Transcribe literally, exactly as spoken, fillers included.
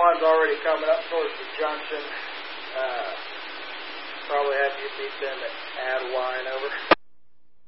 John's already coming up towards the junction. Uh, probably have you beat them at Adeline over.